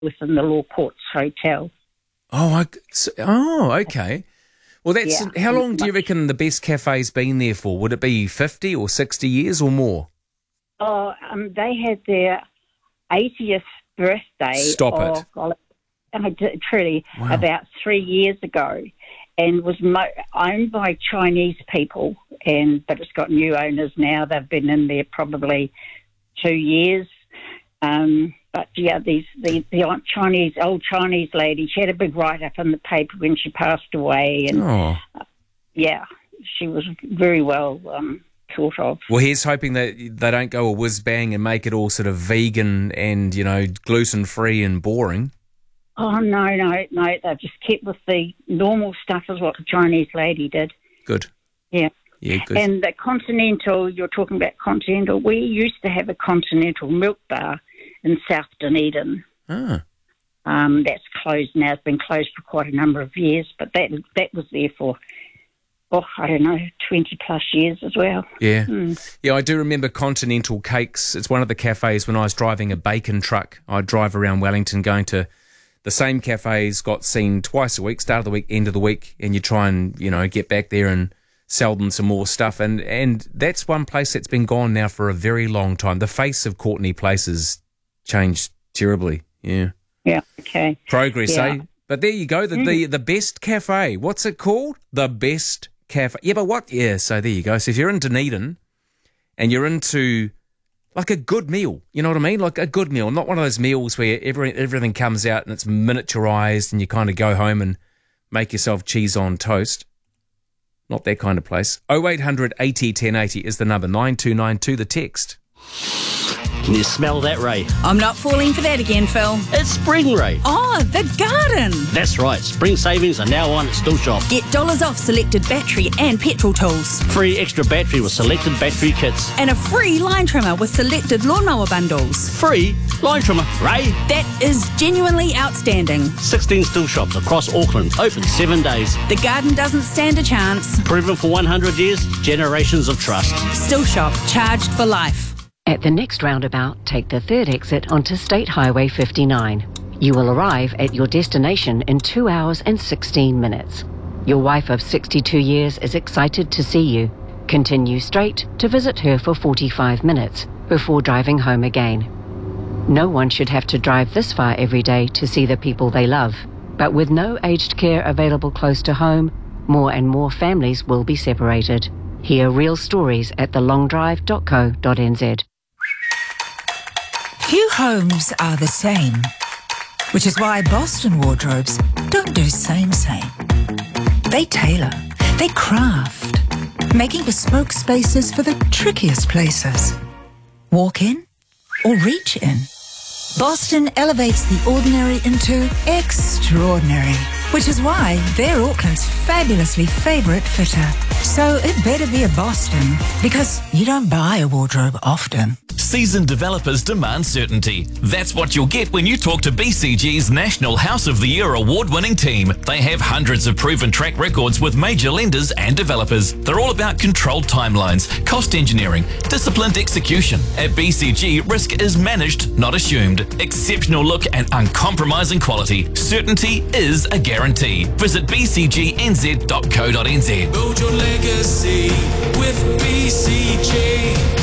within the Law Courts Hotel. Okay. Well, that's how long do you reckon the best cafe's been there for? Would it be 50 or 60 years or more? They had their 80th birthday. Stop it. Truly, wow. About 3 years ago, and was owned by Chinese people, but it's got new owners now. They've been in there probably 2 years. But yeah, the old Chinese lady, she had a big write-up in the paper when she passed away, and she was very well thought of. Well, here's hoping that they don't go a whiz-bang and make it all sort of vegan and, gluten-free and boring. Oh, no, they've just kept with the normal stuff as what the Chinese lady did. Good. Yeah. Yeah, good. And the Continental, you're talking about Continental, we used to have a Continental milk bar in South Dunedin. Ah. That's closed now. It's been closed for quite a number of years, but that was there for, 20 plus years as well. Yeah. Yeah, I do remember Continental Cakes. It's one of the cafes when I was driving a bacon truck. I'd drive around Wellington going to the same cafes, got seen twice a week, start of the week, end of the week, and you try and, get back there and sell them some more stuff. And that's one place that's been gone now for a very long time. The face of Courtenay Place has changed terribly. Yeah. Yeah, okay. Progress, eh? But there you go, the best cafe. What's it called? The Best Cafe. Yeah, but what? Yeah, so there you go. So if you're in Dunedin and you're into like a good meal, you know what I mean? Like a good meal, not one of those meals where everything comes out and it's miniaturized and you kind of go home and make yourself cheese on toast. Not that kind of place. 0800 80 1080 is the number, 9292 the text. Can you smell that, Ray? I'm not falling for that again, Phil. It's spring, Ray. Oh, the garden. That's right. Spring savings are now on at Still Shop. Get dollars off selected battery and petrol tools. Free extra battery with selected battery kits. And a free line trimmer with selected lawnmower bundles. Free line trimmer, Ray. That is genuinely outstanding. 16 Still Shops across Auckland, open 7 days. The garden doesn't stand a chance. Proven for 100 years, generations of trust. Still Shop, charged for life. At the next roundabout, take the third exit onto State Highway 59. You will arrive at your destination in 2 hours and 16 minutes. Your wife of 62 years is excited to see you. Continue straight to visit her for 45 minutes before driving home again. No one should have to drive this far every day to see the people they love. But with no aged care available close to home, more and more families will be separated. Hear real stories at thelongdrive.co.nz. Few homes are the same, which is why Boston Wardrobes don't do same. They tailor, they craft, making bespoke spaces for the trickiest places. Walk in or reach in. Boston elevates the ordinary into extraordinary, which is why they're Auckland's fabulously favourite fitter. So it better be a Boston, because you don't buy a wardrobe often. Seasoned developers demand certainty. That's what you'll get when you talk to BCG's National House of the Year award-winning team. They have hundreds of proven track records with major lenders and developers. They're all about controlled timelines, cost engineering, disciplined execution. At BCG, risk is managed, not assumed. Exceptional look and uncompromising quality. Certainty is a guarantee. Visit bcgnz.co.nz. Build your legacy with BCG.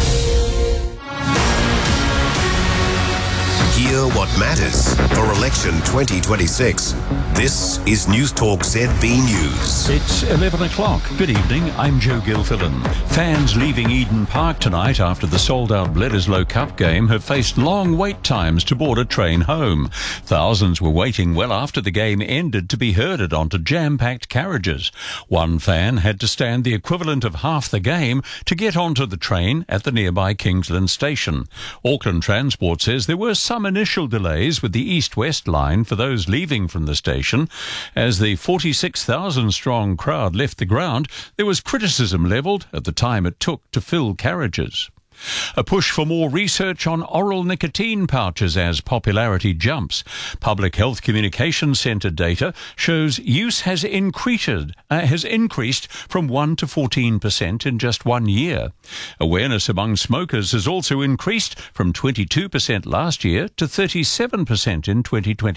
Hear what matters for election 2026. This is News Talk ZB News. It's 11 o'clock. Good evening, I'm Joe Gilfillan. Fans leaving Eden Park tonight after the sold-out Bledisloe Cup game have faced long wait times to board a train home. Thousands were waiting well after the game ended to be herded onto jam-packed carriages. One fan had to stand the equivalent of half the game to get onto the train at the nearby Kingsland station. Auckland Transport says there were some initial delays with the east-west line for those leaving from the station. As the 46,000-strong crowd left the ground, there was criticism levelled at the time it took to fill carriages. A push for more research on oral nicotine pouches as popularity jumps. Public Health Communications Centre data shows use has increased from 1 to 14% in just 1 year. Awareness among smokers has also increased from 22% last year to 37% in 2020.